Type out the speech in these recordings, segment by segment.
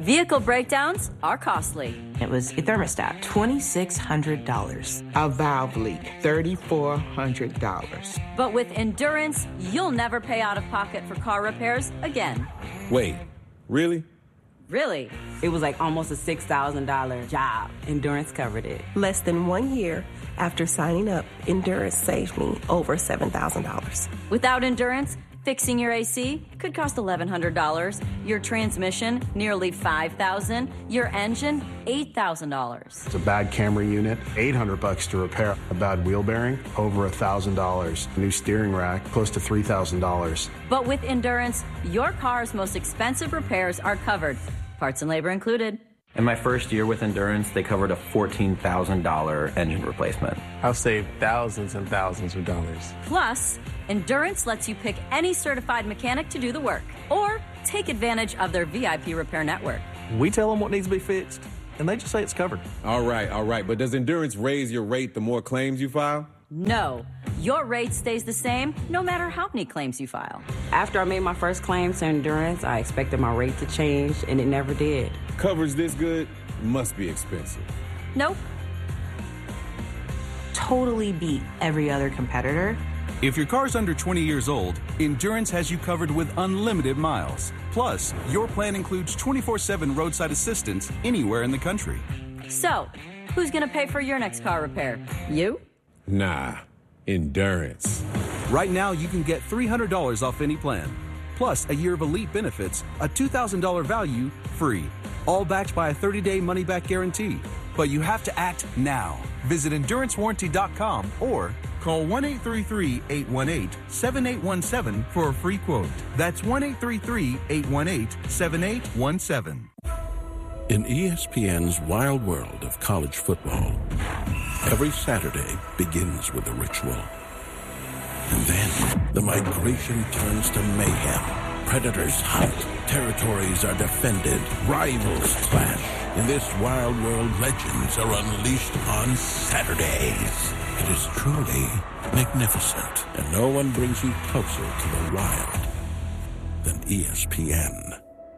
Vehicle breakdowns are costly. It was a thermostat, $2,600. A valve leak, $3,400. But with Endurance, you'll never pay out of pocket for car repairs again. Wait, really? Really? It was like almost a $6,000 job. Endurance covered it. Less than 1 year after signing up, Endurance saved me over $7,000. Without Endurance, fixing your AC could cost $1,100, your transmission nearly $5,000, your engine $8,000. It's a bad camera unit, $800 to repair. A bad wheel bearing, over $1,000. A new steering rack, close to $3,000. But with Endurance, your car's most expensive repairs are covered, parts and labor included. In my first year with Endurance, they covered a $14,000 engine replacement. I'll save thousands and thousands of dollars. Plus, Endurance lets you pick any certified mechanic to do the work, or take advantage of their VIP repair network. We tell them what needs to be fixed, and they just say it's covered. All right. But does Endurance raise your rate the more claims you file? No. Your rate stays the same no matter how many claims you file. After I made my first claim to Endurance, I expected my rate to change, and it never did. Coverage this good must be expensive. Nope. Totally beat every other competitor. If your car's under 20 years old, Endurance has you covered with unlimited miles. Plus, your plan includes 24/7 roadside assistance anywhere in the country. So, who's going to pay for your next car repair? You? Nah, Endurance. Right now, you can get $300 off any plan. Plus, a year of elite benefits, a $2,000 value, free. All backed by a 30-day money-back guarantee. But you have to act now. Visit EnduranceWarranty.com or call 1-833-818-7817 for a free quote. That's 1-833-818-7817. In ESPN's wild world of college football, every Saturday begins with a ritual. And then the migration turns to mayhem. Predators hunt, territories are defended, rivals clash. In this wild world, legends are unleashed on Saturdays. It is truly magnificent, and no one brings you closer to the wild than ESPN.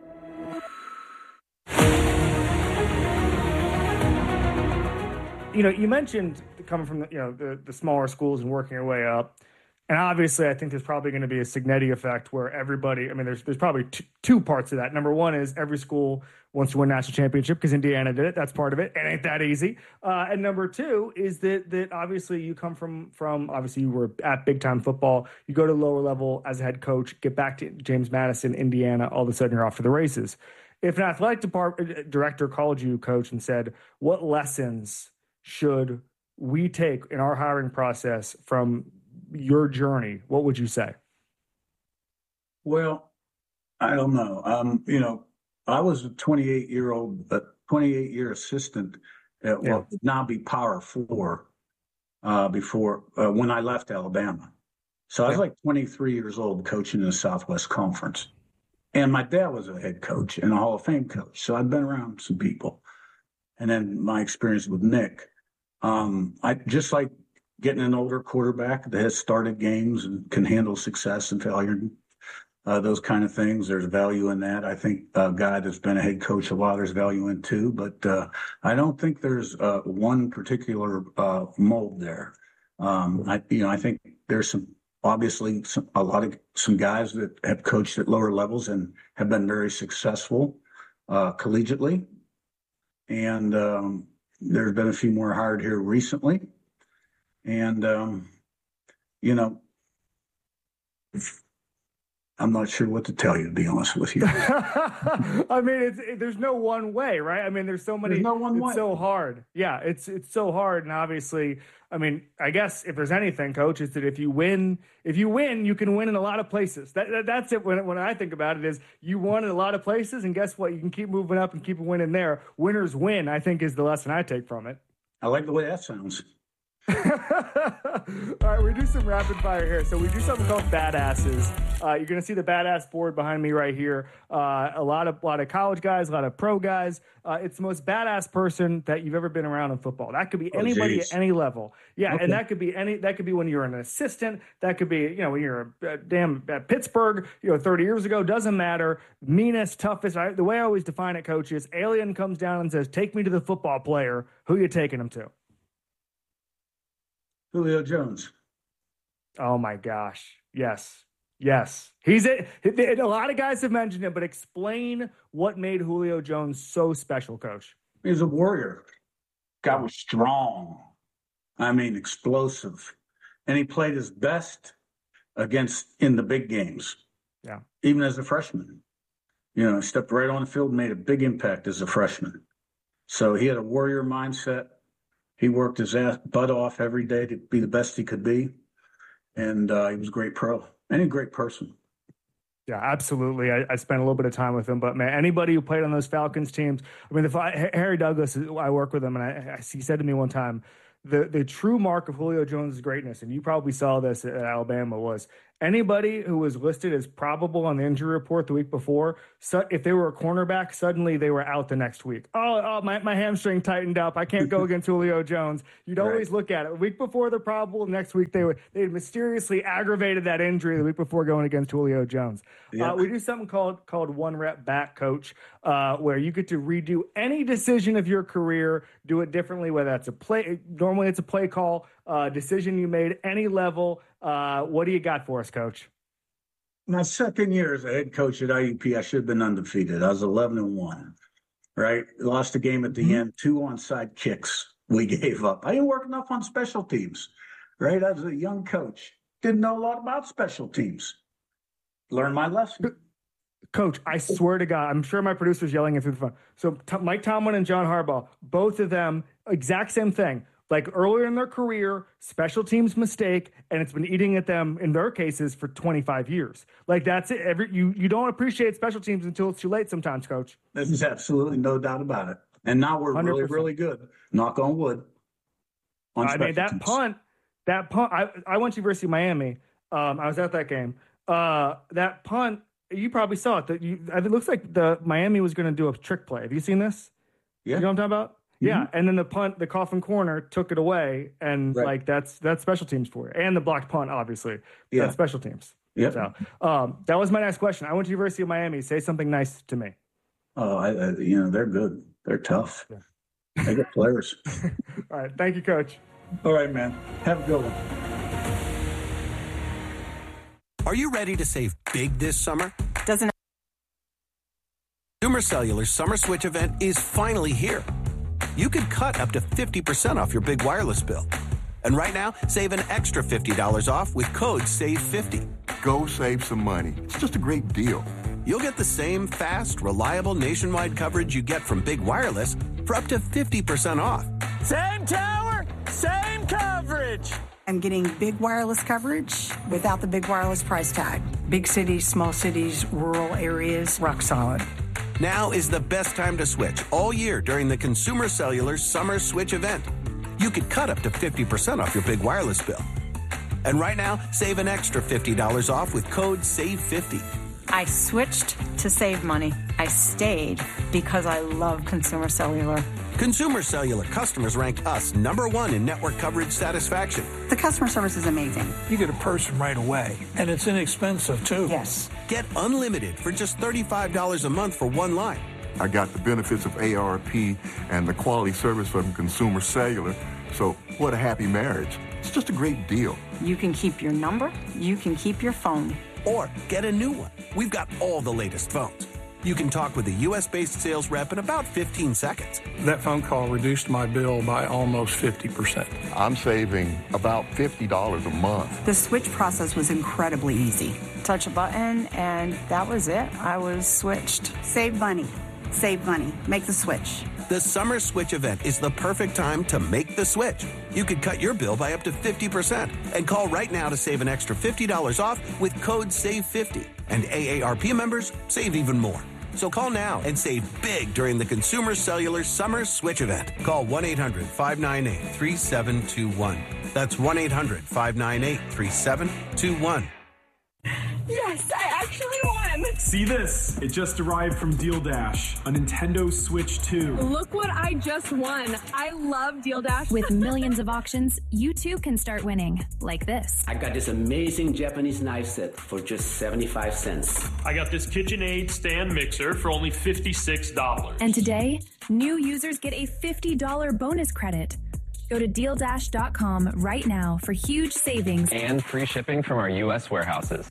You know, you mentioned coming from the smaller schools and working your way up. And obviously, I think there's probably going to be a Cignetti effect where everybody, I mean, there's probably two parts of that. Number one is every school wants to win national championship because Indiana did it. That's part of it. It ain't that easy. And number two is that obviously you come from obviously you were at big time football. You go to lower level as a head coach, get back to James Madison, Indiana. All of a sudden you're off to the races. If an athletic department director called you, coach, and said, what lessons should we take in our hiring process from your journey, what would you say? Well, I don't know. I was a 28-year assistant at what would now be Power 4 before when I left Alabama. So I was like 23 years old coaching in the Southwest Conference. And my dad was a head coach and a Hall of Fame coach. So I've been around some people. And then my experience with Nick, I just like getting an older quarterback that has started games and can handle success and failure, those kind of things. There's value in that. I think a guy that's been a head coach a while, there's value in too. But I don't think there's one particular mold there. I think there's some guys that have coached at lower levels and have been very successful collegiately. And there's been a few more hired here recently. And, I'm not sure what to tell you, to be honest with you. I mean, there's no one way, right? I mean, there's so many. There's no one way. It's so hard. Yeah, it's so hard. And obviously, I mean, I guess if there's anything, coach, is that if you win, you can win in a lot of places. That's it. When I think about it, is you won in a lot of places, and guess what? You can keep moving up and keep winning there. Winners win, I think, is the lesson I take from it. I like the way that sounds. All right, we do some rapid fire here. So we do something called badasses. You're going to see the badass board behind me right here. A lot of college guys, a lot of pro guys. It's the most badass person that you've ever been around in football. That could be anybody at any level. Yeah, okay. And that could be when you're an assistant. That could be, when you're at Pittsburgh, 30 years ago. Doesn't matter. Meanest, toughest. The way I always define it, coach, is alien comes down and says, "Take me to the football player." Who are you taking him to? Julio Jones. Oh my gosh. Yes. He's it. A lot of guys have mentioned him, but explain what made Julio Jones so special, Coach. He's a warrior. Guy was strong. Explosive. And he played his best in the big games. Yeah. Even as a freshman. Stepped right on the field and made a big impact as a freshman. So he had a warrior mindset. He worked his butt off every day to be the best he could be. And he was a great pro and a great person. Yeah, absolutely. I spent a little bit of time with him, but man, anybody who played on those Falcons teams, Harry Douglas, I work with him, and he said to me one time, the true mark of Julio Jones' greatness, and you probably saw this at Alabama, was anybody who was listed as probable on the injury report the week before, so if they were a cornerback, suddenly they were out the next week. My hamstring tightened up. I can't go against Julio Jones. You'd always look at it. The week before they're probable, next week they mysteriously aggravated that injury the week before going against Julio Jones. Yep. We do something called one rep back, Coach, where you get to redo any decision of your career, do it differently, whether that's a play. Normally it's a play call, decision you made, any level. What do you got for us, Coach? My second year as a head coach at IUP, I should have been undefeated. I was 11-1, right? Lost the game at the end, 2 onside kicks we gave up. I didn't work enough on special teams, right? I was a young coach. Didn't know a lot about special teams. Learned my lesson. Coach, I swear to God, I'm sure my producer's yelling it through the phone. So Mike Tomlin and John Harbaugh, both of them, exact same thing. Like earlier in their career, special teams mistake, and it's been eating at them in their cases for 25 years. Like that's it. You don't appreciate special teams until it's too late sometimes, Coach. There's absolutely no doubt about it. And now we're 100%. Really, really good. Knock on wood. That punt. I went to University of Miami. I was at that game. That punt, you probably saw it. It looks like the Miami was going to do a trick play. Have you seen this? Yeah. You know what I'm talking about? Yeah, and then the punt, the coffin corner took it away, and that's special teams for you. And the blocked punt, obviously. Yeah. That's special teams. Yeah. So that was my next question. I went to University of Miami. Say something nice to me. Oh, they're good. They're tough. Yeah. They got players. All right. Thank you, Coach. All right, man. Have a good one. Are you ready to save big this summer? Consumer Cellular's Summer Switch event is finally here. You could cut up to 50% off your big wireless bill. And right now, save an extra $50 off with code SAVE50. Go save some money. It's just a great deal. You'll get the same fast, reliable nationwide coverage you get from big wireless for up to 50% off. Same tower, same coverage. I'm getting big wireless coverage without the big wireless price tag. Big cities, small cities, rural areas, rock solid. Now is the best time to switch all year during the Consumer Cellular Summer Switch event. You could cut up to 50% off your big wireless bill. And right now, save an extra $50 off with code SAVE50. I switched to save money. I stayed because I love Consumer Cellular. Consumer Cellular customers ranked us #1 in network coverage satisfaction. The customer service is amazing. You get a person right away, and it's inexpensive, too. Yes. Get unlimited for just $35 a month for one line. I got the benefits of ARP and the quality service from Consumer Cellular, so what a happy marriage. It's just a great deal. You can keep your number, you can keep your phone. Or get a new one. We've got all the latest phones. You can talk with a U.S.-based sales rep in about 15 seconds. That phone call reduced my bill by almost 50%. I'm saving about $50 a month. The switch process was incredibly easy. Touch a button, and that was it. I was switched. Save money. Save money. Make the switch. The Summer Switch event is the perfect time to make the switch. You could cut your bill by up to 50% and call right now to save an extra $50 off with code SAVE50. And AARP members save even more. So call now and save big during the Consumer Cellular Summer Switch event. Call 1-800-598-3721. That's 1-800-598-3721. Yes, I actually won! See this? It just arrived from Deal Dash, a Nintendo Switch 2. Look what I just won. I love Deal Dash. With millions of auctions, you too can start winning, like this. I got this amazing Japanese knife set for just 75 cents. I got this KitchenAid stand mixer for only $56. And today, new users get a $50 bonus credit. Go to DealDash.com right now for huge savings. And free shipping from our U.S. warehouses.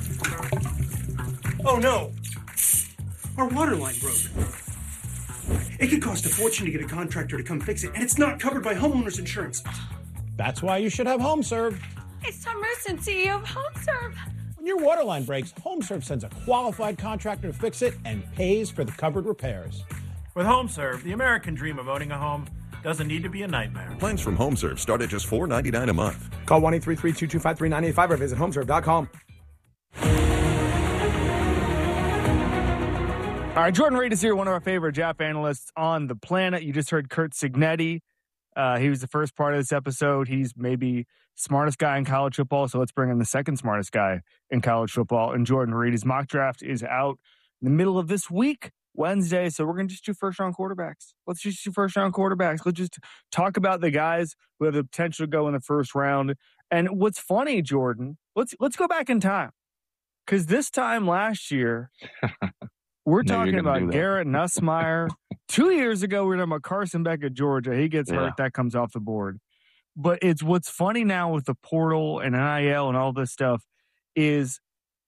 Oh no! Our water line broke. It could cost a fortune to get a contractor to come fix it, and it's not covered by homeowners insurance. That's why you should have HomeServe. It's the emergency of HomeServe. When your water line breaks, HomeServe sends a qualified contractor to fix it and pays for the covered repairs. With HomeServe, the American dream of owning a home doesn't need to be a nightmare. Plans from HomeServe start at just $4.99 a month. Call 1-833-225-3985 or visit HomeServe.com. All right, Jordan Reed is here, one of our favorite Jap analysts on the planet. You just heard Curt Cignetti. He was the first part of this episode. He's maybe smartest guy in college football, so let's bring in the second smartest guy in college football, and Jordan Reed. His mock draft is out in the middle of this week, Wednesday, so we're going to just do first-round quarterbacks. Let's just do first-round quarterbacks. Let's just talk about the guys who have the potential to go in the first round. And what's funny, Jordan, let's go back in time, because this time last year – we're talking about Garrett Nussmeier. 2 years ago, we were talking about Carson Beck at Georgia. He gets hurt. That comes off the board. But it's what's funny now with the portal and NIL and all this stuff is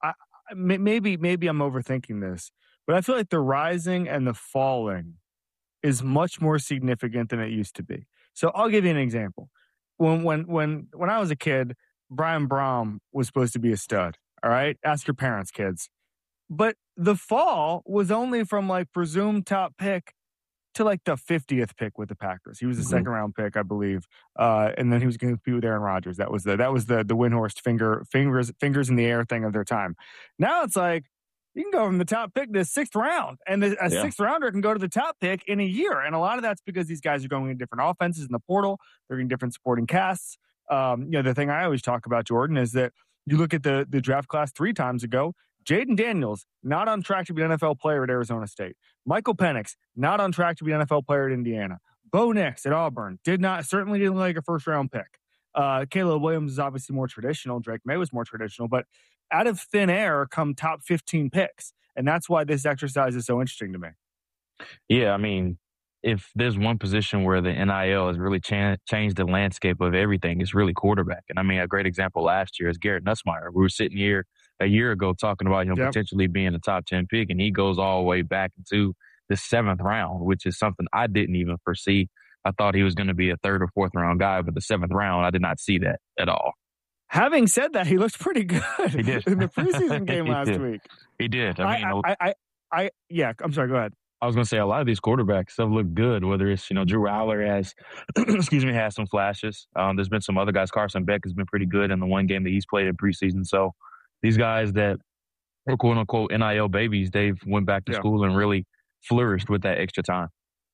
maybe I'm overthinking this, but I feel like the rising and the falling is much more significant than it used to be. So I'll give you an example. When I was a kid, Brian Brohm was supposed to be a stud. All right? Ask your parents, kids. But the fall was only from like presumed top pick to like the 50th pick with the Packers. He was a second round pick, I believe. And then he was going to compete with Aaron Rodgers. That was the Windhorst fingers in the air thing of their time. Now it's like you can go from the top pick to the sixth round, and a sixth rounder can go to the top pick in a year. And a lot of that's because these guys are going in different offenses in the portal. They're in different supporting casts. The thing I always talk about, Jordan, is that you look at the draft class 3 times ago. Jaden Daniels, not on track to be an NFL player at Arizona State. Michael Penix, not on track to be an NFL player at Indiana. Bo Nix at Auburn, certainly didn't look like a first-round pick. Caleb Williams is obviously more traditional. Drake May was more traditional. But out of thin air come top 15 picks. And that's why this exercise is so interesting to me. Yeah, I mean, if there's one position where the NIL has really changed the landscape of everything, it's really quarterback. And I mean, a great example last year is Garrett Nussmeier. We were sitting here a year ago talking about him potentially being a top 10 pick, and he goes all the way back into the 7th round, which is something I didn't even foresee. I thought he was going to be a 3rd or 4th round guy, but the 7th round, I did not see that at all. Having said that, he looked pretty good he did. in the preseason game last week. He did. I'm sorry, go ahead. I was going to say a lot of these quarterbacks have looked good, whether it's, Drew Aller has, has some flashes. There's been some other guys. Carson Beck has been pretty good in the one game that he's played in preseason. So these guys that are quote-unquote NIL babies, they've went back to school and really flourished with that extra time.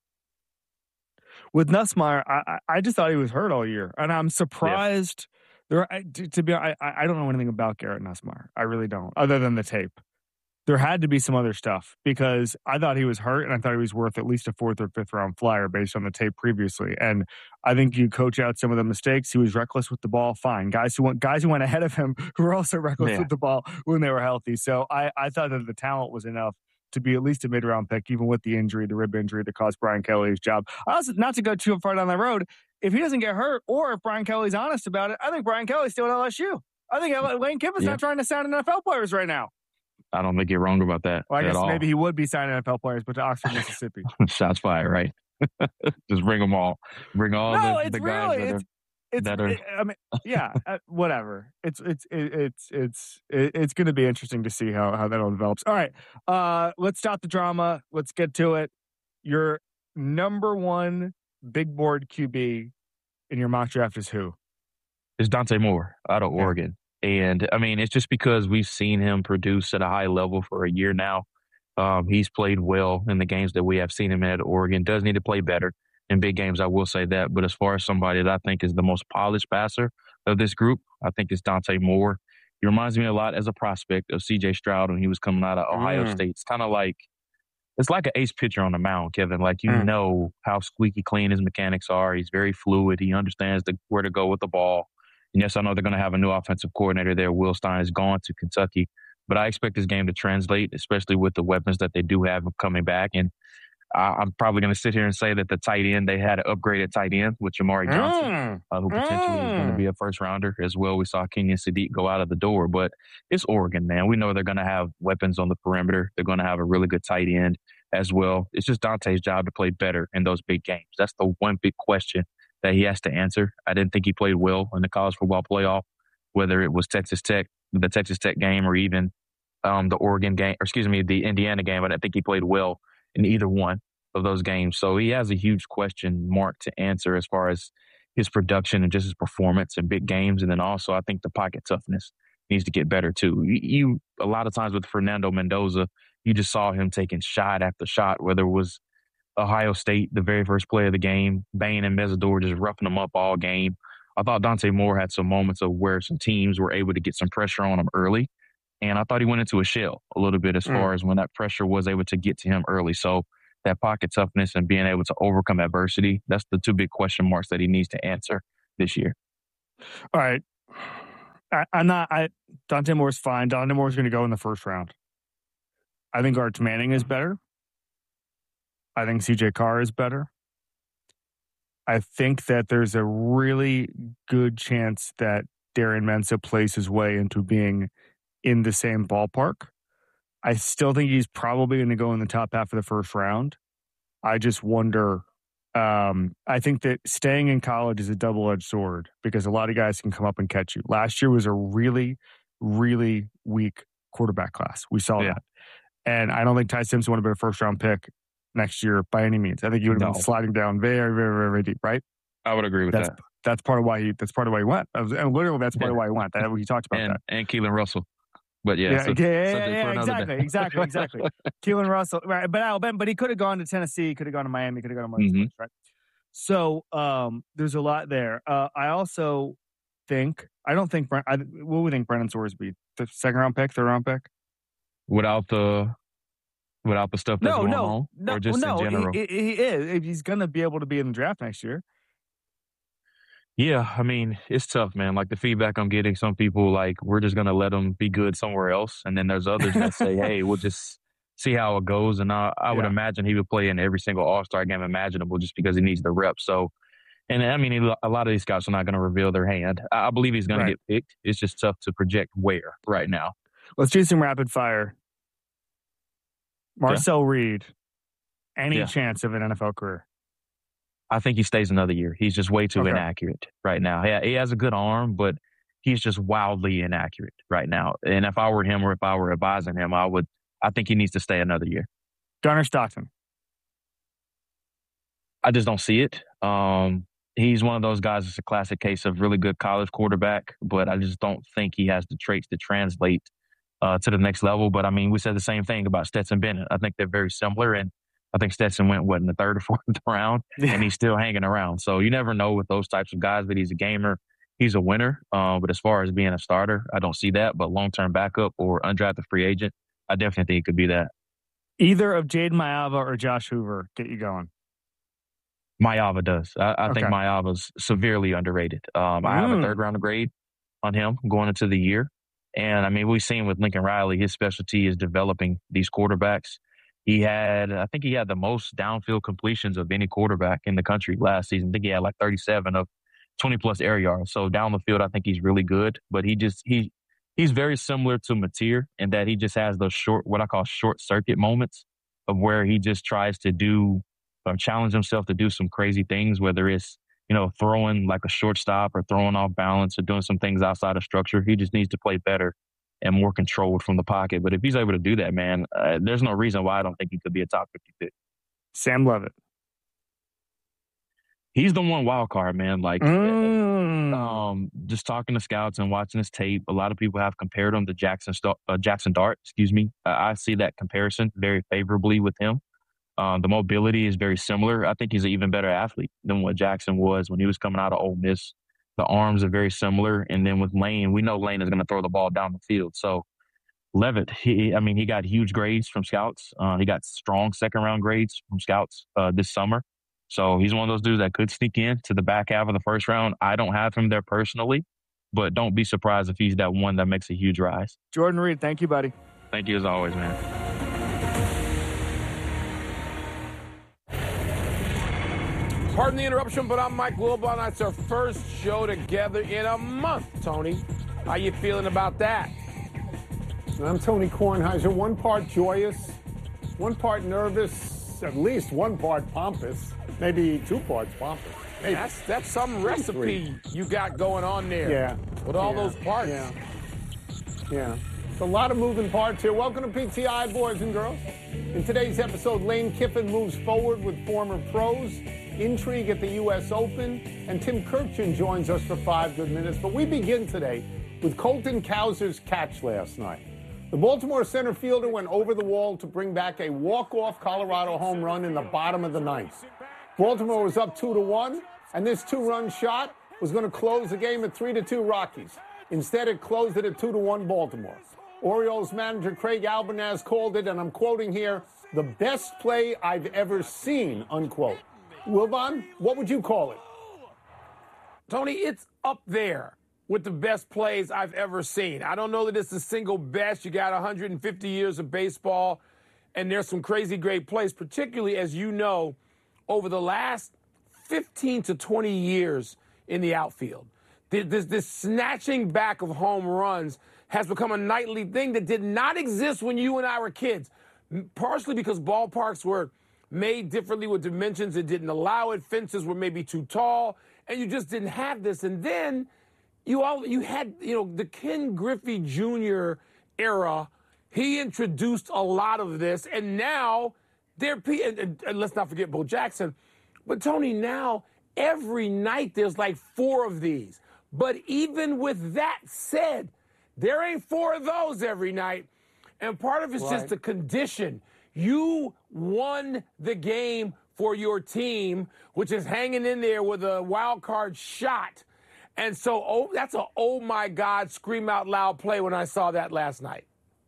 With Nussmeier, I just thought he was hurt all year. And I'm surprised. To be honest, I don't know anything about Garrett Nussmeier. I really don't, other than the tape. There had to be some other stuff because I thought he was hurt and I thought he was worth at least a 4th or 5th round flyer based on the tape previously. And I think you coach out some of the mistakes. He was reckless with the ball. Fine. Guys who went ahead of him who were also reckless with the ball when they were healthy. So I thought that the talent was enough to be at least a mid-round pick, even with the injury, the rib injury that cost Brian Kelly his job. Also, not to go too far down that road, if he doesn't get hurt or if Brian Kelly's honest about it, I think Brian Kelly's still at LSU. I think Lane Kiffin's not trying to sign NFL players right now. I don't think you're wrong about that. Well, I guess all. Maybe he would be signing NFL players, but to Oxford, Mississippi. Shots fired, right? Just bring them all. Bring all the guys that are. Whatever. It's going to be interesting to see how that all develops. All right, let's stop the drama. Let's get to it. Your number 1 big board QB in your mock draft is who? It's Dante Moore out of Oregon. And, I mean, it's just because we've seen him produce at a high level for a year now. He's played well in the games that we have seen him at Oregon. Does need to play better in big games, I will say that. But as far as somebody that I think is the most polished passer of this group, I think it's Dante Moore. He reminds me a lot as a prospect of C.J. Stroud when he was coming out of Ohio State. It's kind of like it's like an ace pitcher on the mound, Kevin. Like, you know how squeaky clean his mechanics are. He's very fluid. He understands where to go with the ball. And yes, I know they're going to have a new offensive coordinator there. Will Stein is gone to Kentucky. But I expect this game to translate, especially with the weapons that they do have coming back. And I'm probably going to sit here and say that the tight end, they had an upgraded tight end with Jamari Johnson, who potentially is going to be a first-rounder as well. We saw Kenyon Sadiq go out of the door. But it's Oregon, man. We know they're going to have weapons on the perimeter. They're going to have a really good tight end as well. It's just Dante's job to play better in those big games. That's the one big question that he has to answer. I didn't think he played well in the college football playoff, whether it was Texas Tech, the Texas Tech game, or even the Oregon game, or the Indiana game. I didn't think he played well in either one of those games. So he has a huge question mark to answer as far as his production and just his performance in big games. And then also I think the pocket toughness needs to get better too. You a lot of times with Fernando Mendoza, you just saw him taking shot after shot, whether it was Ohio State, the very first play of the game, Bain and Mesidor just roughing him up all game. I thought Dante Moore had some moments of where some teams were able to get some pressure on him early. And I thought he went into a shell a little bit as far as when that pressure was able to get to him early. So that pocket toughness and being able to overcome adversity, that's the two big question marks that he needs to answer this year. All right. Dante Moore's fine. Dante Moore's going to go in the first round. I think Arch Manning is better. I think CJ Carr is better. I think that there's a really good chance that Darren Mensah plays his way into being in the same ballpark. I still think he's probably going to go in the top half of the first round. I just wonder. I think that staying in college is a double-edged sword because a lot of guys can come up and catch you. Last year was a really, really weak quarterback class. We saw that. And I don't think Ty Simpson would have been a first-round pick next year by any means. I think he would have been sliding down very, very, very deep, right? I would agree with that. That's part of why he went. And literally, that's part of why he went. He talked about that. And Keelan Russell. But exactly. Keelan Russell, right? But he could have gone to Tennessee, could have gone to Miami, could have gone to Martin, right? So there's a lot there. I also think what do we think Brennan Sorsby, the second round pick, third round pick, without the stuff that's going on, or just in general? He is. He's going to be able to be in the draft next year. Yeah, I mean, it's tough, man. Like the feedback I'm getting, some people like, we're just going to let him be good somewhere else. And then there's others that say, hey, we'll just see how it goes. And I would imagine he would play in every single All-Star game imaginable just because he needs the reps. So, and I mean, a lot of these scouts are not going to reveal their hand. I believe he's going to get picked. It's just tough to project where right now. Let's do some rapid fire. Marcel Reed, any chance of an NFL career? I think he stays another year. He's just way too inaccurate right now. Yeah, he has a good arm, but he's just wildly inaccurate right now. And if I were him or if I were advising him, I think he needs to stay another year. Gunnar Stockton. I just don't see it. He's one of those guys that's a classic case of really good college quarterback, but I just don't think he has the traits to translate to the next level. But, I mean, we said the same thing about Stetson Bennett. I think they're very similar, and I think Stetson went, in the third or fourth round, and he's still hanging around. So you never know with those types of guys, but he's a gamer. He's a winner. But as far as being a starter, I don't see that. But long-term backup or undrafted free agent, I definitely think it could be that. Either of Jaden Maiava or Josh Hoover get you going? Maiava does. I think Maiava's severely underrated. I have a third-round grade on him going into the year. And, I mean, we've seen with Lincoln Riley, his specialty is developing these quarterbacks. I think he had the most downfield completions of any quarterback in the country last season. I think he had like 37 of 20-plus air yards. So down the field, I think he's really good. But he's very similar to Mateer in that he just has those what I call short circuit moments of where he just tries to challenge himself to do some crazy things, whether it's, throwing like a shortstop or throwing off balance or doing some things outside of structure. He just needs to play better and more controlled from the pocket. But if he's able to do that, man, there's no reason why I don't think he could be a top 50 pick. Sam Levitt. He's the one wild card, man. Like, just talking to scouts and watching his tape, a lot of people have compared him to Jackson Dart. I see that comparison very favorably with him. The mobility is very similar. I think he's an even better athlete than what Jackson was when he was coming out of Ole Miss. The arms are very similar. And then with Lane, we know Lane is going to throw the ball down the field. So Leavitt, he got huge grades from scouts. He got strong second-round grades from scouts this summer. So he's one of those dudes that could sneak in to the back half of the first round. I don't have him there personally, but don't be surprised if he's that one that makes a huge rise. Jordan Reed, thank you, buddy. Thank you as always, man. Pardon the interruption, but I'm Mike Wilbon. It's our first show together in a month, Tony. How you feeling about that? I'm Tony Kornheiser. One part joyous, one part nervous, at least one part pompous. Maybe 2 parts pompous. Maybe. That's some recipe you got going on there. Yeah. With all those parts. Yeah. It's a lot of moving parts here. Welcome to PTI, boys and girls. In today's episode, Lane Kiffin moves forward with former pros, intrigue at the U.S. Open, and Tim Kurkjian joins us for 5 good minutes. But we begin today with Colton Cowser's catch last night. The Baltimore center fielder went over the wall to bring back a walk-off Colorado home run in the bottom of the ninth. Baltimore was up 2-1, and this 2-run shot was going to close the game at 3-2 Rockies. Instead, it closed it at 2-1 Baltimore. Orioles manager Craig Albernaz called it, and I'm quoting here, the best play I've ever seen, unquote. Wilbon, what would you call it? Tony, it's up there with the best plays I've ever seen. I don't know that it's the single best. You got 150 years of baseball, and there's some crazy great plays, particularly, as you know, over the last 15 to 20 years in the outfield. This snatching back of home runs has become a nightly thing that did not exist when you and I were kids, partially because ballparks were made differently with dimensions that didn't allow it. Fences were maybe too tall, and you just didn't have this. And then you had the Ken Griffey Jr. era. He introduced a lot of this, and now and let's not forget Bo Jackson. But Tony, now every night there's like 4 of these. But even with that said, there ain't 4 of those every night. And part of it's just the condition. You won the game for your team, which is hanging in there with a wild card shot. And so that's a oh my God, scream out loud play when I saw that last night.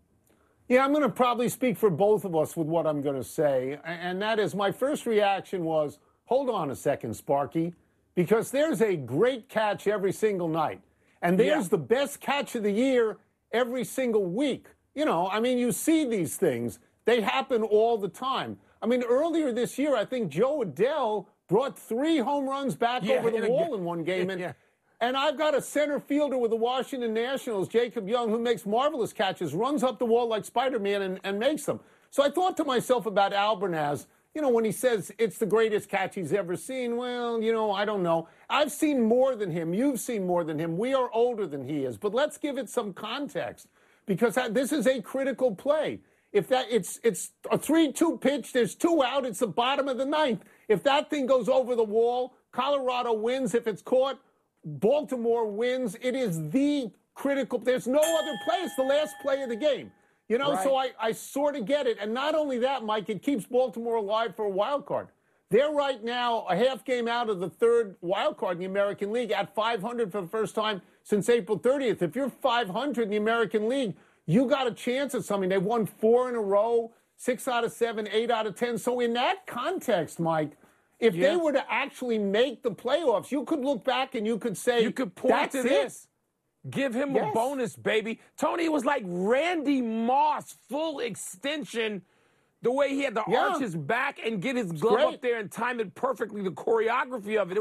Yeah, I'm going to probably speak for both of us with what I'm going to say. And that is, my first reaction was, hold on a second, Sparky, because there's a great catch every single night. And there's the best catch of the year every single week. You see these things. They happen all the time. Earlier this year, I think Joe Adele brought 3 home runs back over the wall in one game. And I've got a center fielder with the Washington Nationals, Jacob Young, who makes marvelous catches, runs up the wall like Spider-Man and makes them. So I thought to myself about Albernaz, when he says it's the greatest catch he's ever seen. Well, I don't know. I've seen more than him. You've seen more than him. We are older than he is. But let's give it some context, because this is a critical play. If it's a 3-2 pitch, there's 2 out, it's the bottom of the ninth. If that thing goes over the wall, Colorado wins. If it's caught, Baltimore wins. It is the critical. There's no other play. It's the last play of the game. So I sort of get it. And not only that, Mike, it keeps Baltimore alive for a wild card. They're right now a half game out of the 3rd wild card in the American League at 500 for the first time since April 30th. If you're 500 in the American League, you got a chance at something. They've won 4 in a row, 6 out of 7, 8 out of 10. So in that context, Mike, if they were to actually make the playoffs, you could look back and you could say, you could point to this. Give him a bonus, baby. Tony, it was like Randy Moss, full extension, the way he had to arch his back and get his glove up there and time it perfectly, the choreography of it.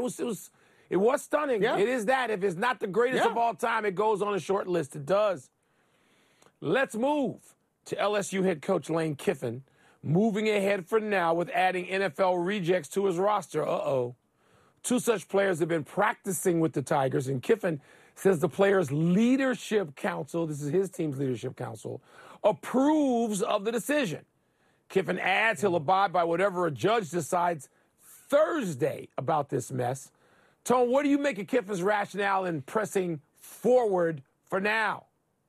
It was stunning. Yeah. It is that. If it's not the greatest of all time, it goes on a short list. It does. Let's move to LSU head coach Lane Kiffin, moving ahead for now with adding NFL rejects to his roster. 2 such players have been practicing with the Tigers, and Kiffin says the players' leadership council, this is his team's leadership council, approves of the decision. Kiffin adds he'll abide by whatever a judge decides Thursday about this mess. Tone, what do you make of Kiffin's rationale in pressing forward for now?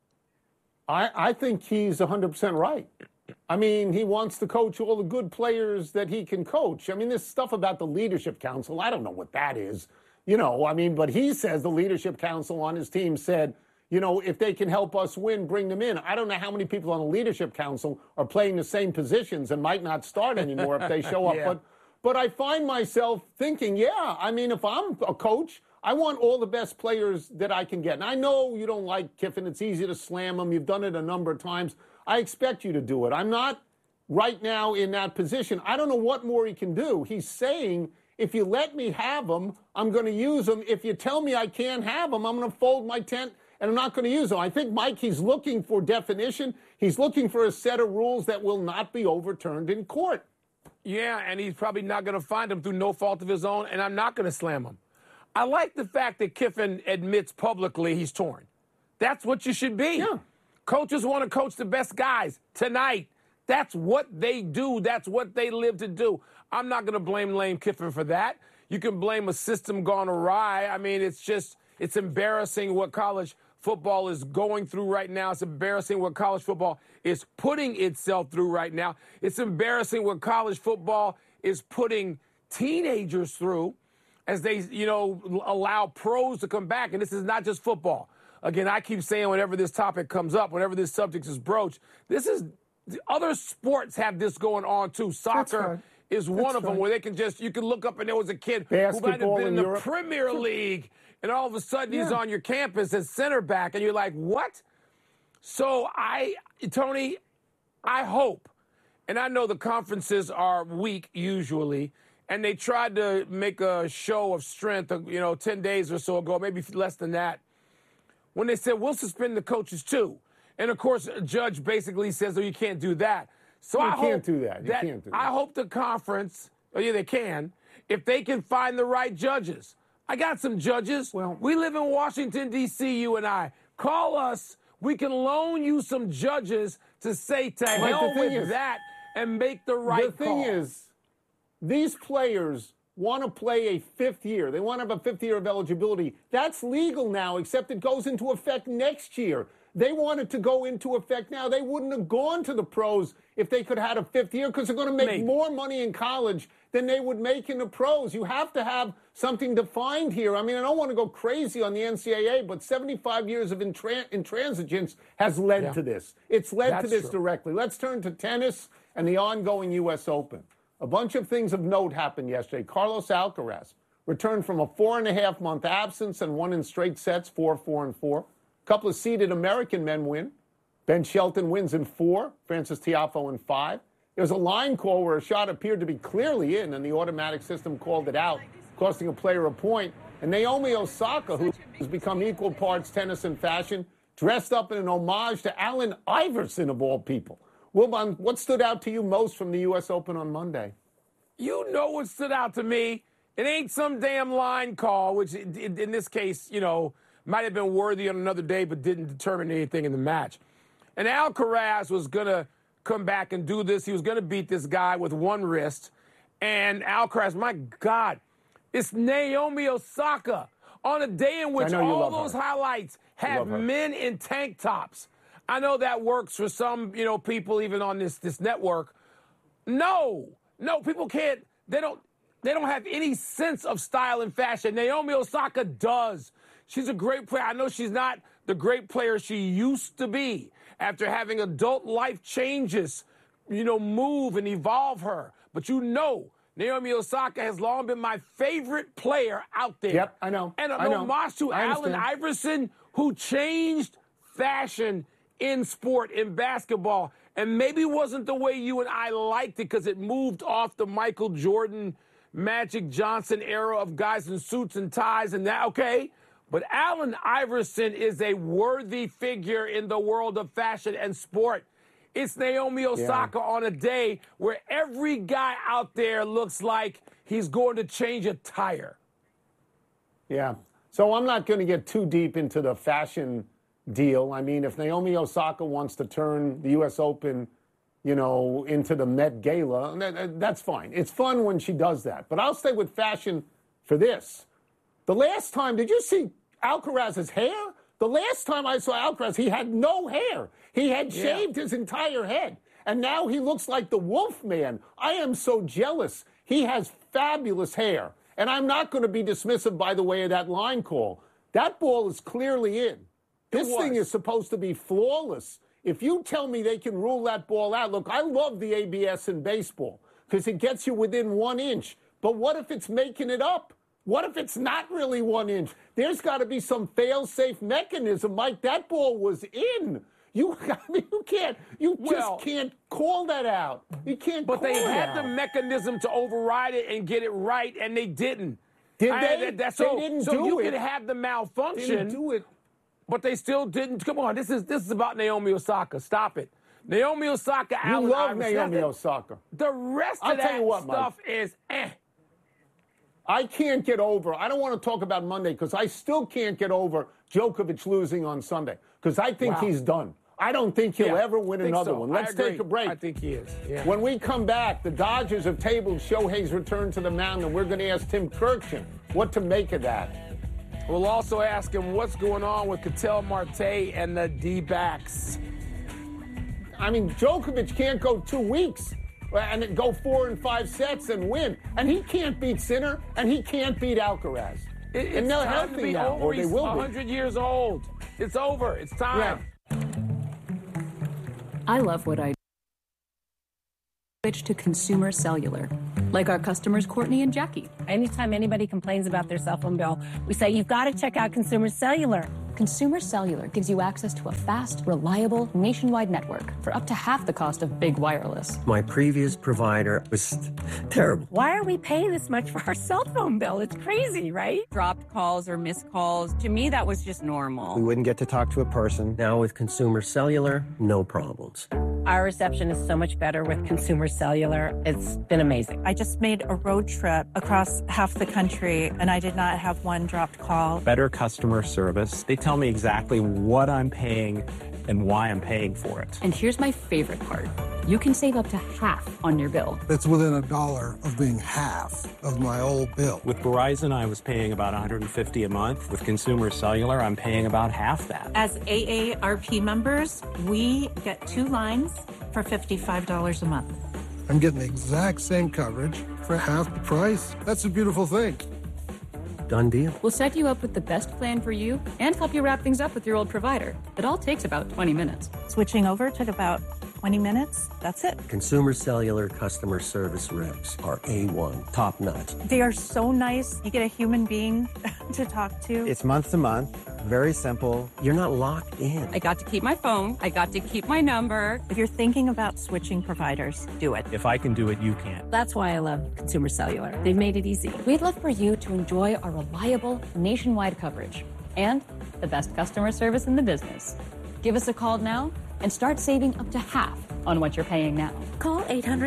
I think he's 100% right. I mean, he wants to coach all the good players that he can coach. I mean, this stuff about the Leadership Council, I don't know what that is. But he says the Leadership Council on his team said, if they can help us win, bring them in. I don't know how many people on the Leadership Council are playing the same positions and might not start anymore if they show up. Yeah. But I find myself thinking, if I'm a coach, I want all the best players that I can get. And I know you don't like Kiffin. It's easy to slam him. You've done it a number of times. I expect you to do it. I'm not right now in that position. I don't know what more he can do. He's saying, if you let me have him, I'm going to use him. If you tell me I can't have him, I'm going to fold my tent and I'm not going to use him. I think, Mike, he's looking for definition. He's looking for a set of rules that will not be overturned in court. Yeah, and he's probably not going to find him through no fault of his own, and I'm not going to slam him. I like the fact that Kiffin admits publicly he's torn. That's what you should be. Yeah. Coaches want to coach the best guys tonight. That's what they do. That's what they live to do. I'm not going to blame Lane Kiffin for that. You can blame a system gone awry. I mean, it's embarrassing what college football is going through right now. It's embarrassing what college football is putting itself through right now. It's embarrassing what college football is putting teenagers through as they, allow pros to come back. And this is not just football. Again, I keep saying whenever this topic comes up, whenever this subject is broached, other sports have this going on too. Soccer is one of them where they can you can look up and there was a kid who might have been in the Premier League, and all of a sudden he's on your campus as center back, and you're like, what? So Tony, I hope, and I know the conferences are weak usually, and they tried to make a show of strength, 10 days or so ago, maybe less than that, when they said, we'll suspend the coaches too. And, of course, a judge basically says, oh, you can't do that. So you can't do that. I hope the conference, they can, if they can find the right judges. I got some judges. Well, we live in Washington, D.C., you and I. Call us. We can loan you some judges to say to hell with that and make the right call. The thing is, these players want to play a fifth year. They want to have a fifth year of eligibility. That's legal now, except it goes into effect next year. They want it to go into effect now. They wouldn't have gone to the pros if they could have had a fifth year because they're going to make more money in college than they would make in the pros. You have to have something defined here. I mean, I don't want to go crazy on the NCAA, but 75 years of intransigence has led to this. It's led to this directly. Let's turn to tennis and the ongoing U.S. Open. A bunch of things of note happened yesterday. Carlos Alcaraz returned from a 4.5-month absence and won in straight sets, 4-4 and 4. A couple of seeded American men win. Ben Shelton wins in 4, Francis Tiafoe in 5. There was a line call where a shot appeared to be clearly in, and the automatic system called it out, costing a player a point. And Naomi Osaka, who has become equal parts tennis and fashion, dressed up in an homage to Allen Iverson, of all people. Wilbon, what stood out to you most from the U.S. Open on Monday? You know what stood out to me? It ain't some damn line call, which in this case, might have been worthy on another day but didn't determine anything in the match. And Alcaraz was going to come back and do this. He was going to beat this guy with one wrist. And Alcaraz, my God, it's Naomi Osaka on a day in which all those highlights have men in tank tops. I know that works for some, people even on this network. No, people can't. They don't have any sense of style and fashion. Naomi Osaka does. She's a great player. I know she's not the great player she used to be after having adult life changes, move and evolve her. But Naomi Osaka has long been my favorite player out there. Yep, I know. And an homage to Allen Iverson, who changed fashion in sport, in basketball, and maybe wasn't the way you and I liked it because it moved off the Michael Jordan, Magic Johnson era of guys in suits and ties and that, okay? But Allen Iverson is a worthy figure in the world of fashion and sport. It's Naomi Osaka on a day where every guy out there looks like he's going to change a tire. Yeah. So I'm not going to get too deep into the fashion deal. I mean, if Naomi Osaka wants to turn the U.S. Open, into the Met Gala. That's fine. It's fun when she does that. But I'll stay with fashion for this. The last time, did you see Alcaraz's hair? The last time I saw Alcaraz, he had no hair. He had shaved his entire head. And now he looks like the Wolf Man. I am so jealous. He has fabulous hair. And I'm not going to be dismissive by the way of that line call. That ball is clearly in. This thing is supposed to be flawless. If you tell me they can rule that ball out, look, I love the ABS in baseball because it gets you within 1 inch. But what if it's making it up? What if it's not really 1 inch? There's got to be some fail-safe mechanism. Mike, that ball was in. You just can't call that out. You can't But call they it had out. the mechanism to override it and get it right, and they didn't. Did they? They They didn't so do you it. could have the malfunction. Didn't do it. But they still didn't. Come on, this is about Naomi Osaka. Stop it. Naomi Osaka, You Allen love Iverson. Naomi Osaka. The rest I'll of tell that you what, stuff Mike. is I can't get over. I don't want to talk about Monday because I still can't get over Djokovic losing on Sunday because I think he's done. I don't think he'll ever win another one. Let's take a break. I think he is. Yeah. When we come back, the Dodgers have tabled Shohei's return to the mound, and we're going to ask Tim Kirkjian what to make of that. We'll also ask him what's going on with Ketel Marte and the D-backs. I mean, Djokovic can't go 2 weeks and go 4 and 5 sets and win. And he can't beat Sinner, and he can't beat Alcaraz. It's and they're time to healthy be now, over. or they He's will 100 years old. It's over. It's time. I love what I do. Switch to Consumer Cellular, like our customers Courtney and Jackie. Anytime anybody complains about their cell phone bill, we say, you've got to check out Consumer Cellular. Consumer Cellular gives you access to a fast, reliable, nationwide network for up to half the cost of big wireless. My previous provider was terrible. Why are we paying this much for our cell phone bill? It's crazy, right? Dropped calls or missed calls. To me, that was just normal. We wouldn't get to talk to a person. Now with Consumer Cellular, no problems. Our reception is so much better with Consumer Cellular. It's been amazing. I just made a road trip across half the country, and I did not have one dropped call. Better customer service. They tell me exactly what I'm paying and why I'm paying for it. And here's my favorite part. You can save up to half on your bill. It's within $1 of being half of my old bill. With Verizon, I was paying about $150 a month. With Consumer Cellular, I'm paying about half that. As AARP members, we get 2 lines for $55 a month. I'm getting the exact same coverage for half the price. That's a beautiful thing. Done deal. We'll set you up with the best plan for you and help you wrap things up with your old provider. It all takes about 20 minutes. Switching over took about 20 minutes. That's it. Consumer Cellular customer service reps are A1, top notch. They are so nice. You get a human being to talk to. It's month to month, very simple. You're not locked in. I got to keep my phone. I got to keep my number. If you're thinking about switching providers, do it. If I can do it, you can. That's why I love Consumer Cellular. They've made it easy. We'd love for you to enjoy our reliable nationwide coverage and the best customer service in the business. Give us a call now and start saving up to half on what you're paying now. Call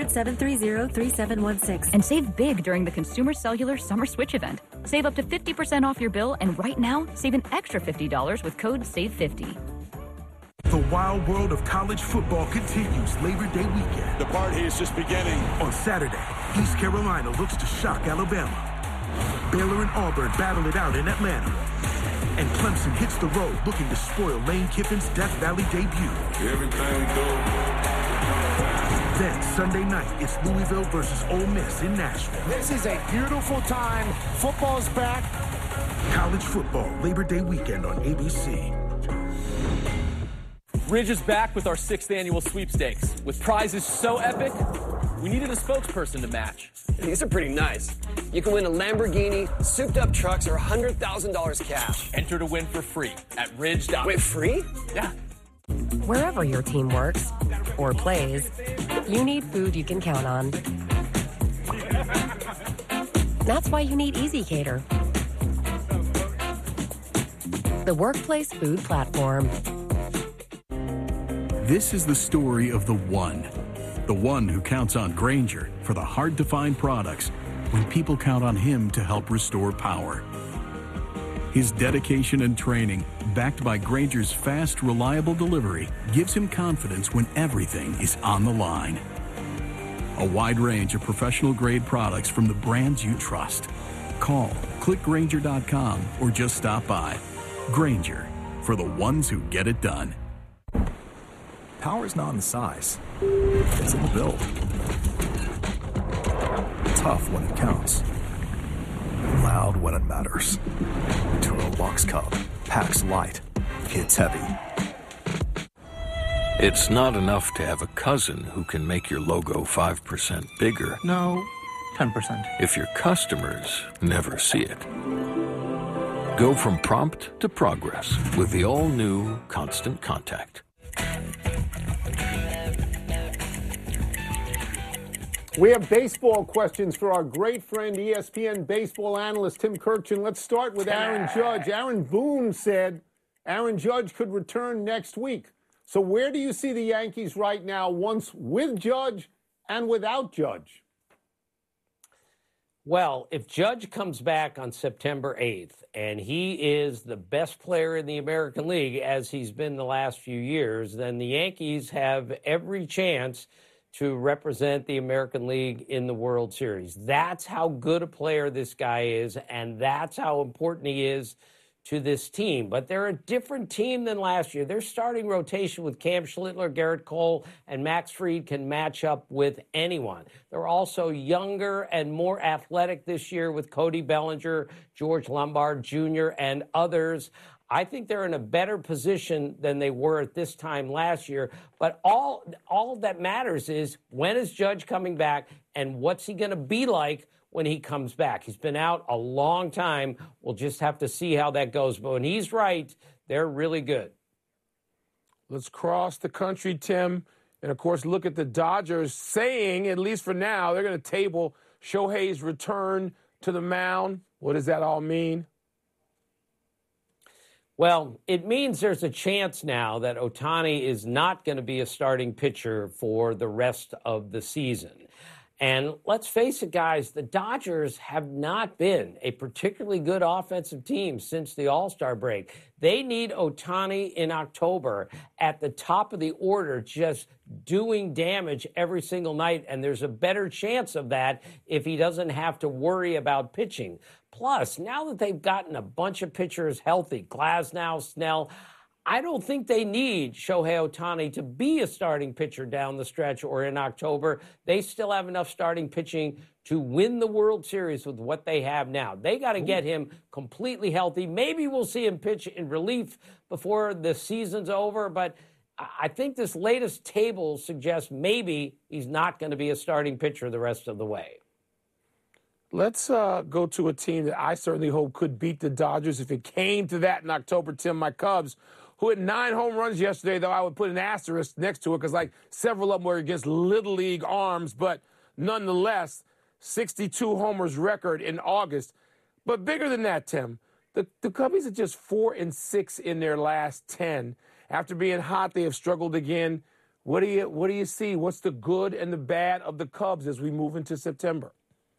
800-730-3716 and save big during the Consumer Cellular Summer Switch event. Save up to 50% off your bill, and right now, save an extra $50 with code SAVE50. The wild world of college football continues Labor Day weekend. The party is just beginning. On Saturday, East Carolina looks to shock Alabama. Baylor and Auburn battle it out in Atlanta. And Clemson hits the road looking to spoil Lane Kiffin's Death Valley debut. Everything goes. Then Sunday night, it's Louisville versus Ole Miss in Nashville. This is a beautiful time. Football's back. College football, Labor Day weekend on ABC. Ridge is back with our 6th annual sweepstakes. With prizes so epic, we needed a spokesperson to match. These are pretty nice. You can win a Lamborghini, souped-up trucks, or $100,000 cash. Enter to win for free at Ridge. Wait, free? Yeah. Wherever your team works or plays, you need food you can count on. That's why you need EasyCater, the workplace food platform. This is the story of the one who counts on Grainger for the hard-to-find products when people count on him to help restore power. His dedication and training, backed by Grainger's fast, reliable delivery, gives him confidence when everything is on the line. A wide range of professional-grade products from the brands you trust. Call, click Grainger.com, or just stop by. Grainger, for the ones who get it done. Power's not in the size, it's in the build. Tough when it counts. Loud when it matters. Turo Box Cub. Packs light. Hits heavy. It's not enough to have a cousin who can make your logo 5% bigger. No, 10%. If your customers never see it. Go from prompt to progress with the all-new Constant Contact. We have baseball questions for our great friend, ESPN baseball analyst Tim Kirchin. Let's start with Aaron Judge. Aaron Boone said Aaron Judge could return next week. So where do you see the Yankees right now, once with Judge and without Judge? Well, if Judge comes back on September 8th, and he is the best player in the American League, as he's been the last few years, then the Yankees have every chance to represent the American League in the World Series. That's how good a player this guy is, and that's how important he is to this team. But they're a different team than last year. Their starting rotation with Cam Schlittler, Garrett Cole, and Max Fried can match up with anyone. They're also younger and more athletic this year with Cody Bellinger, George Lombard Jr., and others. I think they're in a better position than they were at this time last year. But all that matters is, when is Judge coming back, and what's he going to be like when he comes back? He's been out a long time. We'll just have to see how that goes. But when he's right, they're really good. Let's cross the country, Tim, and, of course, look at the Dodgers saying, at least for now, they're going to table Shohei's return to the mound. What does that all mean? Well, it means there's a chance now that Ohtani is not going to be a starting pitcher for the rest of the season. And let's face it, guys, the Dodgers have not been a particularly good offensive team since the All-Star break. They need Ohtani in October at the top of the order, just doing damage every single night. And there's a better chance of that if he doesn't have to worry about pitching. Plus, now that they've gotten a bunch of pitchers healthy, Glasnow, Snell, I don't think they need Shohei Ohtani to be a starting pitcher down the stretch or in October. They still have enough starting pitching to win the World Series with what they have now. They got to get him completely healthy. Maybe we'll see him pitch in relief before the season's over, but I think this latest table suggests maybe he's not going to be a starting pitcher the rest of the way. Let's go to a team that I certainly hope could beat the Dodgers if it came to that in October, Tim, my Cubs, who had 9 home runs yesterday, though I would put an asterisk next to it because, like, several of them were against Little League arms, but nonetheless, 62 homers record in August. But bigger than that, Tim, the Cubbies are just 4-6 in their last 10. After being hot, they have struggled again. What do you see? What's the good and the bad of the Cubs as we move into September?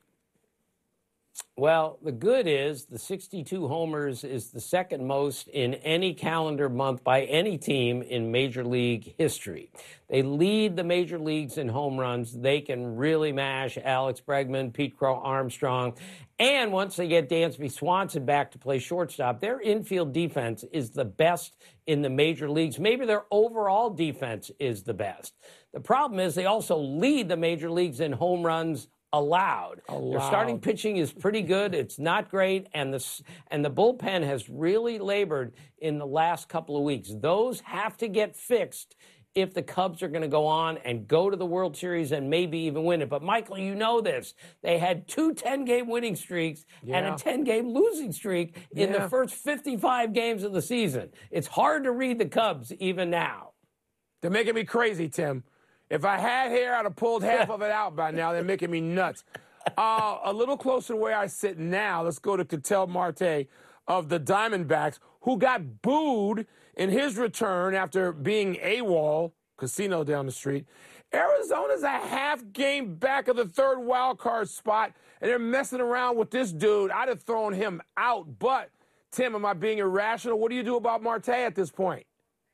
Well, the good is the 62 homers is the second most in any calendar month by any team in Major League history. They lead the major leagues in home runs. They can really mash Alex Bregman, Pete Crow Armstrong. And once they get Dansby Swanson back to play shortstop, their infield defense is the best in the major leagues. Maybe their overall defense is the best. The problem is they also lead the major leagues in home runs allowed. Their starting pitching is pretty good. It's not great, and the bullpen has really labored in the last couple of weeks. Those have to get fixed if the Cubs are going to go on and go to the World Series and maybe even win it. But, Michael, you know this. They had 2 10-game winning streaks and a 10-game losing streak in the first 55 games of the season. It's hard to read the Cubs even now. They're making me crazy, Tim. If I had hair, I'd have pulled half of it out by now. They're making me nuts. A little closer to where I sit now, let's go to Ketel Marte of the Diamondbacks, who got booed in his return after being AWOL, casino down the street. Arizona's a half game back of the third wild card spot, and they're messing around with this dude. I'd have thrown him out, but Tim, am I being irrational? What do you do about Marte at this point?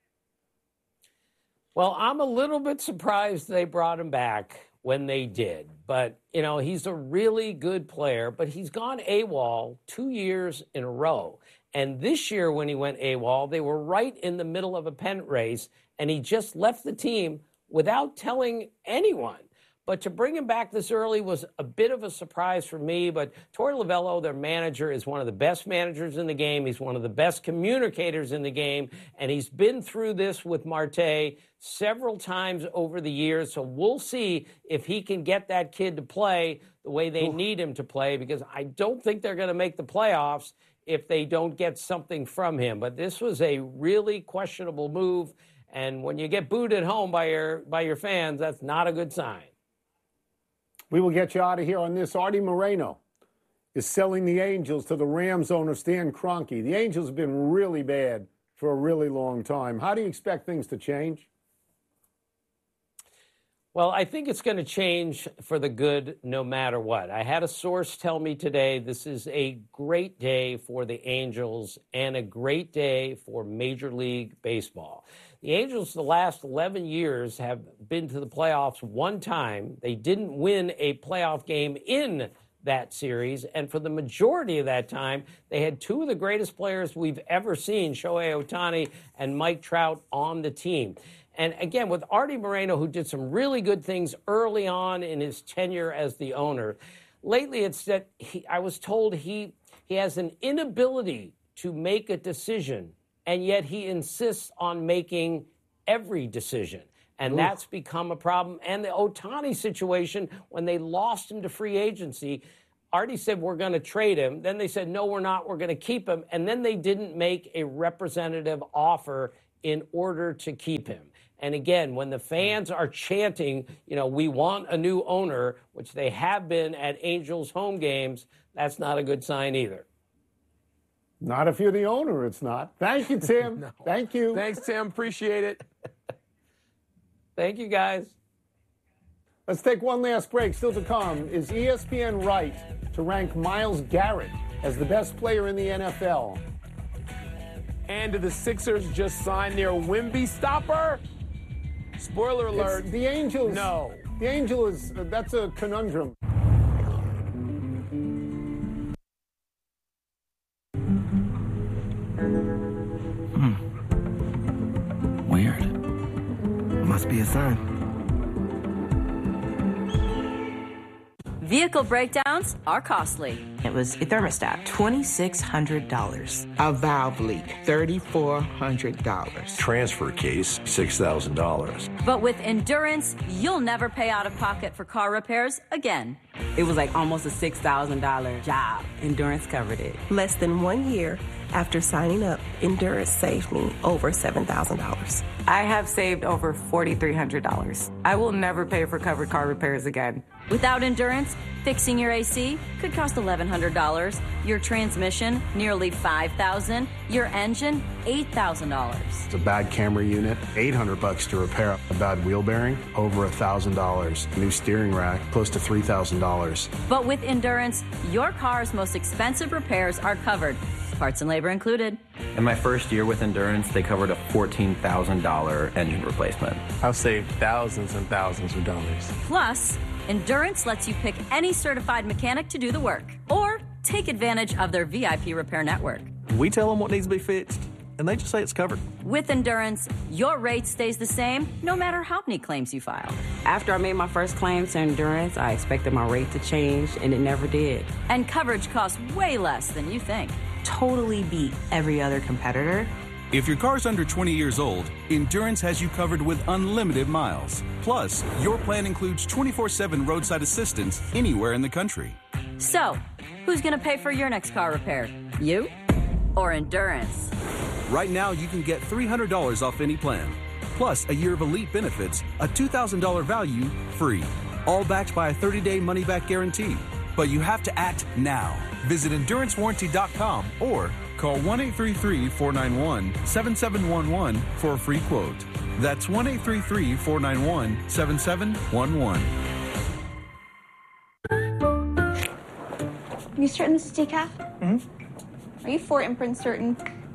Well, I'm a little bit surprised they brought him back when they did. But, you know, he's a really good player, but he's gone AWOL 2 years in a row. And this year when he went AWOL, they were right in the middle of a pennant race, and he just left the team without telling anyone. But to bring him back this early was a bit of a surprise for me. But Torey Lovullo, their manager, is one of the best managers in the game. He's one of the best communicators in the game. And he's been through this with Marte several times over the years. So we'll see if he can get that kid to play the way they need him to play, because I don't think they're going to make the playoffs if they don't get something from him. But this was a really questionable move. And when you get booed at home by your fans, that's not a good sign. We will get you out of here on this. Artie Moreno is selling the Angels to the Rams owner, Stan Kroenke. The Angels have been really bad for a really long time. How do you expect things to change? Well, I think it's going to change for the good no matter what. I had a source tell me today this is a great day for the Angels and a great day for Major League Baseball. The Angels, the last 11 years, have been to the playoffs one time. They didn't win a playoff game in that series. And for the majority of that time, they had two of the greatest players we've ever seen, Shohei Ohtani and Mike Trout, on the team. And again, with Artie Moreno, who did some really good things early on in his tenure as the owner, lately it's that I was told he has an inability to make a decision, and yet he insists on making every decision. And that's become a problem. And the Ohtani situation, when they lost him to free agency, Artie said, we're going to trade him. Then they said, no, we're not. We're going to keep him. And then they didn't make a representative offer in order to keep him. And again, when the fans are chanting, you know, we want a new owner, which they have been at Angels home games, that's not a good sign either. Not if you're the owner, it's not. Thank you, Tim. No. Thank you. Thanks, Tim. Appreciate it. Thank you, guys. Let's take one last break. Still to come, is ESPN right to rank Myles Garrett as the best player in the NFL? And did the Sixers just sign their Wemby stopper? Spoiler alert. It's the Angels. No. The Angels, that's a conundrum. Weird. Must be a sign. Vehicle breakdowns are costly. It was a thermostat, $2,600. A valve leak, $3,400. Transfer case, $6,000. But with Endurance, you'll never pay out of pocket for car repairs again. It was like almost a $6,000 job. Endurance covered it. Less than 1 year after signing up, Endurance saved me over $7,000. I have saved over $4,300. I will never pay for covered car repairs again. Without Endurance, fixing your AC could cost $1,100, your transmission nearly $5,000, your engine $8,000. It's a bad camera unit, $800 to repair a bad wheel bearing, over $1,000. New steering rack, close to $3,000. But with Endurance, your car's most expensive repairs are covered, parts and labor included. In my first year with Endurance, they covered a $14,000 engine replacement. I've saved thousands and thousands of dollars. Plus, Endurance lets you pick any certified mechanic to do the work, or take advantage of their VIP repair network. We tell them what needs to be fixed, and they just say it's covered. With Endurance, your rate stays the same no matter how many claims you file. After I made my first claim to Endurance, I expected my rate to change, and it never did. And coverage costs way less than you think. Totally beat every other competitor. If your car's under 20 years old, Endurance has you covered with unlimited miles. Plus, your plan includes 24/7 roadside assistance anywhere in the country. So, who's going to pay for your next car repair? You or Endurance? Right now, you can get $300 off any plan. Plus, a year of elite benefits, a $2,000 value, free. All backed by a 30-day money-back guarantee. But you have to act now. Visit EnduranceWarranty.com or call 1-833-491-7711 for a free quote. That's 1-833-491-7711. You certain this is decaf? Mm-hmm. Are you 4-imprint certain?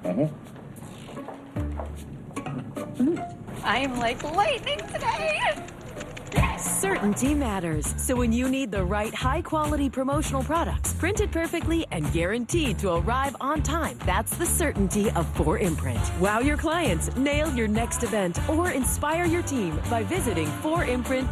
I am like lightning today. Certainty matters. So when you need the right high-quality promotional products, printed perfectly and guaranteed to arrive on time, that's the certainty of 4imprint. Wow your clients, nail your next event, or inspire your team by visiting 4imprint.com.